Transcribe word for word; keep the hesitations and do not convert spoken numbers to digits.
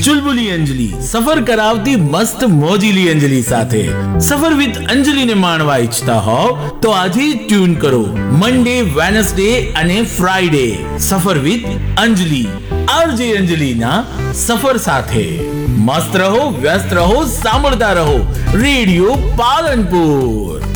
ચુલબુલી અંજલિ, સફર કરાવતી મસ્ત મોજીલી અંજલિ સાથે સફર વિથ અંજલિને માણવા ઈચ્છતા હોવ તો આજે ટ્યુન કરો મંડે, વેનસડે અને ફ્રાઈડે સફર વિથ અંજલિ, આરજે અંજલિના સફર સાથે. મસ્ત રહો, વ્યસ્ત રહો, સાંભળતા રહો રેડિયો પાલનપુર.